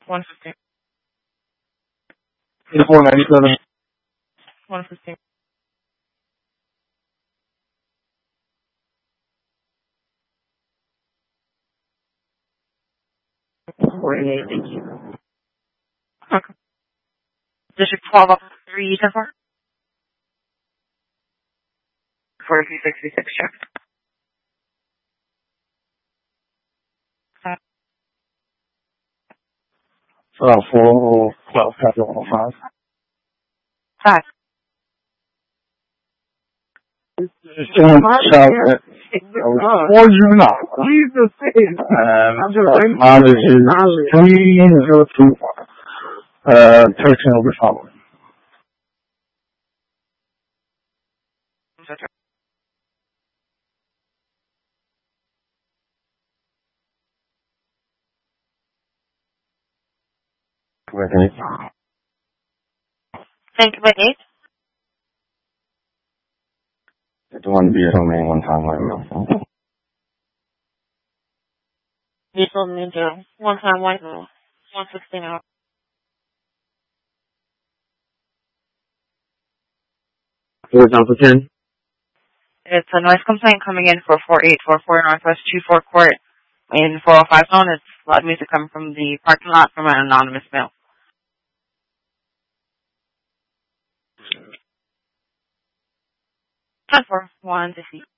115. 8497. 115. 48, thank you. Okay. District 12 up 3 10 4. 4366, check. 412, copy 105. 5. Or you not. Please just say it. Mileage is 3021. 13 over following. Thank you, wait, 8. The one be at home one time right now. Diesel Ninja. One time white girl. 116 out. What's number 10? It's a noise complaint coming in for 4844 Northwest 24 Court in 405 zone. It's loud music coming from the parking lot from an anonymous mail. 10-4, 1 to see.